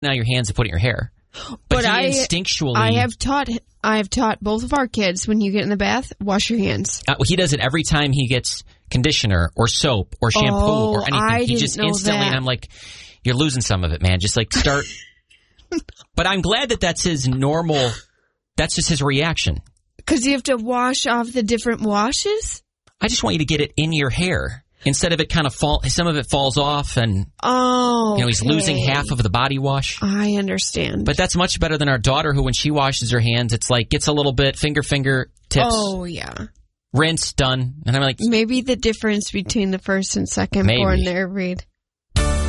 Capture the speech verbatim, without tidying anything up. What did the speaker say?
now your hands and put it in your hair. But, But he I instinctually... I have taught I have taught both of our kids, when you get in the bath, wash your hands. Uh, he does it every time he gets conditioner or soap or shampoo oh, or anything. I he didn't just know instantly, that. and I'm like, you're losing some of it, man. Just like start... But I'm glad that that's his normal... That's just his reaction. Because you have to wash off the different washes? I just want you to get it in your hair. Instead of it kind of fall, some of it falls off, and oh, you know he's okay. losing half of the body wash. I understand, but that's much better than our daughter, who when she washes her hands, it's like gets a little bit finger, finger tips. Oh yeah, rinse, done, and I'm like, maybe the difference between the first and second maybe. born there, Reed.